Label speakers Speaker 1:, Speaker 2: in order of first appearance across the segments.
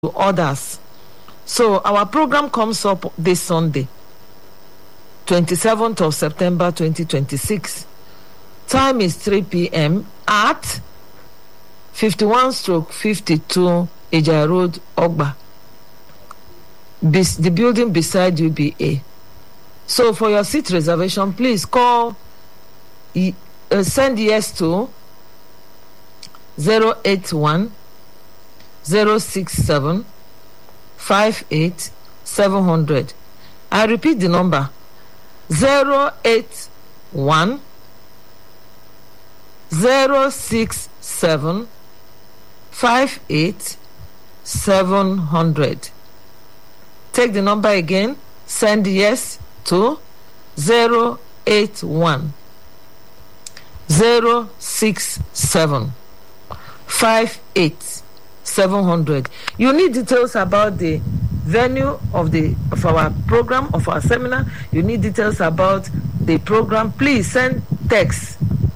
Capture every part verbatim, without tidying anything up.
Speaker 1: to others. So our program comes up this Sunday, twenty-seventh of September twenty twenty-six. Time is three p.m. at fifty-one stroke fifty-two Ejai Road, Ogba. Bes- the building beside U B A. So for your seat reservation, please call, uh, send yes to zero eight one zero six seven five eight seven zero zero. I repeat the number: zero eight one zero six seven five eight seven zero zero. Take the number again. Send yes to zero eight one zero six seven five eight seven zero zero. You need details about the venue of the of our program, of our seminar. You need details about the program. Please send text.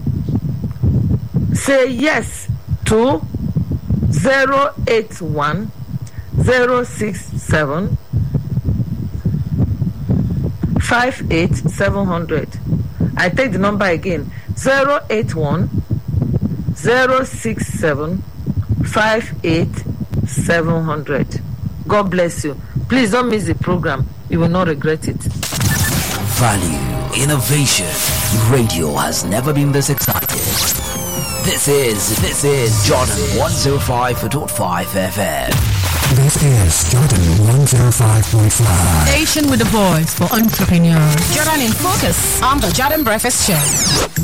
Speaker 1: Say yes to zero eight one zero six seven five eight seven zero zero. I take the number again: zero eight one zero six seven five eight seven zero zero. God bless you. Please don't miss the program. You will not regret it.
Speaker 2: Value, innovation. Radio has never been this excited. This is this is Jordan one oh five point five F M.
Speaker 3: This is Jordan one oh five point five.
Speaker 4: Station with a voice for entrepreneurs. Jordan in Focus on the Jordan Breakfast Show.